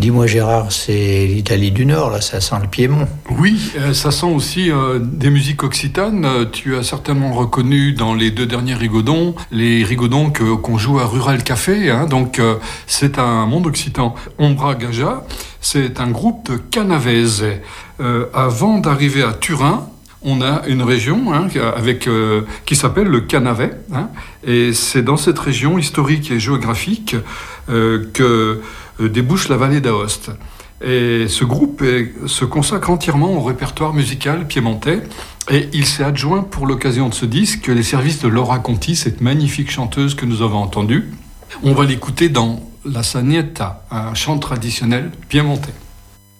Dis-moi Gérard, c'est l'Italie du Nord, là, ça sent le Piémont. Oui, ça sent aussi des musiques occitanes. Tu as certainement reconnu dans les 2 derniers rigodons, les rigodons qu'on joue à Rural Café, hein, donc c'est un monde occitan. Ombra Gaja, c'est un groupe de Canavese. Avant d'arriver à Turin, on a une région qui s'appelle le Canavet, hein, et c'est dans cette région historique et géographique que débouche la vallée d'Aoste. Et ce groupe se consacre entièrement au répertoire musical piémontais, et il s'est adjoint pour l'occasion de ce disque les services de Laura Conti, cette magnifique chanteuse que nous avons entendue. On va l'écouter dans La Sagnetta, un chant traditionnel piémontais.